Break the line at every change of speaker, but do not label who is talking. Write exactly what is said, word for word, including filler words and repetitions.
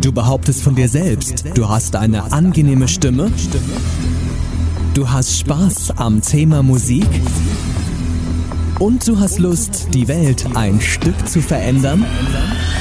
Du behauptest von dir selbst, du hast eine angenehme Stimme. Du hast Spaß am Thema Musik. Und du hast Lust, die Welt ein Stück zu verändern.